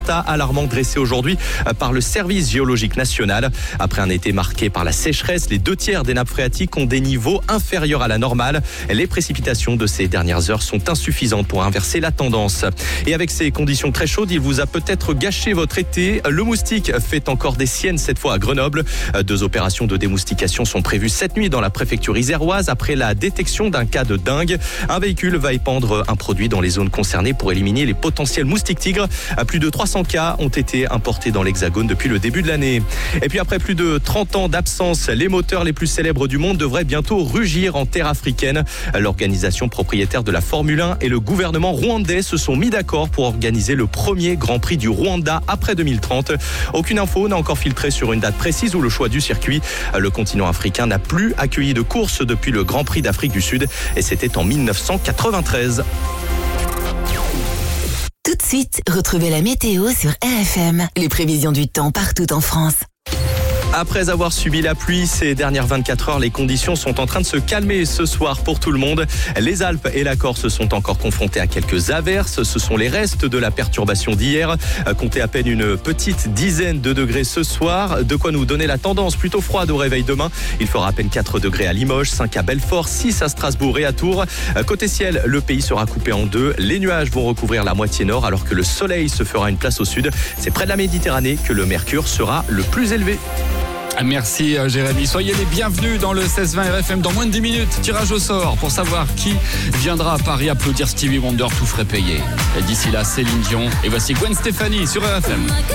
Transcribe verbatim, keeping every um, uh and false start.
Alarmant dressé aujourd'hui par le service géologique national. Après un été marqué par la sécheresse, les deux tiers des nappes phréatiques ont des niveaux inférieurs à la normale. Les précipitations de ces dernières heures sont insuffisantes pour inverser la tendance. Et avec ces conditions très chaudes, il vous a peut-être gâché votre été. Le moustique fait encore des siennes, cette fois à Grenoble. Deux opérations de démoustication sont prévues cette nuit dans la préfecture iséroise après la détection d'un cas de dengue. Un véhicule va épandre un produit dans les zones concernées pour éliminer les potentiels moustiques tigres. Plus de trois cents cas ont été importés dans l'Hexagone depuis le début de l'année. Et puis après plus de trente ans d'absence, les moteurs les plus célèbres du monde devraient bientôt rugir en terre africaine. L'organisation propriétaire de la Formule un et le gouvernement rwandais se sont mis d'accord pour organiser le premier Grand Prix du Rwanda après deux mille trente. Aucune info n'a encore filtré sur une date précise ou le choix du circuit. Le continent africain n'a plus accueilli de course depuis le Grand Prix d'Afrique du Sud et c'était en mille neuf cent quatre-vingt-treize. Tout de suite, retrouvez la météo sur R F M. Les prévisions du temps partout en France. Après avoir subi la pluie ces dernières vingt-quatre heures, les conditions sont en train de se calmer ce soir pour tout le monde. Les Alpes et la Corse sont encore confrontés à quelques averses. Ce sont les restes de la perturbation d'hier. Comptez à peine une petite dizaine de degrés ce soir. De quoi nous donner la tendance plutôt froide au réveil demain. Il fera à peine quatre degrés à Limoges, cinq à Belfort, six à Strasbourg et à Tours. Côté ciel, le pays sera coupé en deux. Les nuages vont recouvrir la moitié nord alors que le soleil se fera une place au sud. C'est près de la Méditerranée que le mercure sera le plus élevé. Merci Jérémy, soyez les bienvenus dans le seize vingt R F M dans moins de dix minutes. Tirage au sort pour savoir qui viendra à Paris applaudir Stevie Wonder tout frais payé. Et d'ici là, Céline Dion et voici Gwen Stefani sur R F M.